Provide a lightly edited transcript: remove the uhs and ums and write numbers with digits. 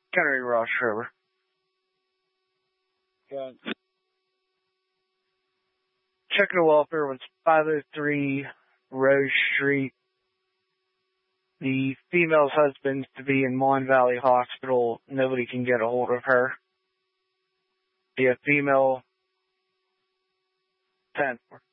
County Ross River. Good. Checking the welfare was 503 Rose Street. The female's husband's to be in Mon Valley Hospital. Nobody can get a hold of her. The female 10.